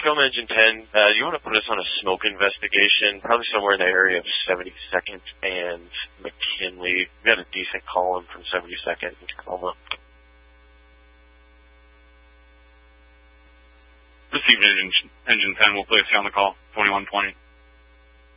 Film Engine 10, you want to put us on a smoke investigation, probably somewhere in the area of 72nd and McKinley. We got a decent call in from 72nd and Tacoma. Received Engine 10, we'll place you on the call, 2120.